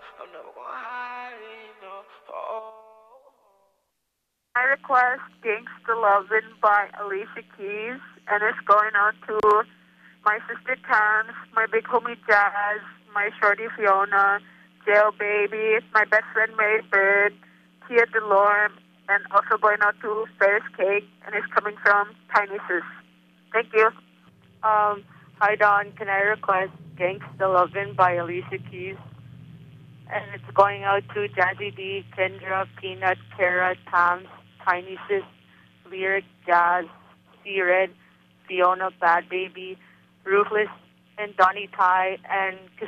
I'm never gonna hide, no. Oh. I request Gangsta Lovin' by Alicia Keys, and it's going out to my sister Tans, my big homie Jazz, my shorty Fiona, Jail Baby, my best friend Mary Bird, Tia Delorme, and also going out to Ferris Cake, and it's coming from Tiny Sis. Thank you. Hi Don, can I request Gangsta Lovin' by Alicia Keys? And it's going out to Jazzy D, Kendra, Peanut, Kara, Toms, Tiny Sis, Lyric, Jazz, C Red, Fiona, Bad Baby, Ruthless, and Donnie Ty, and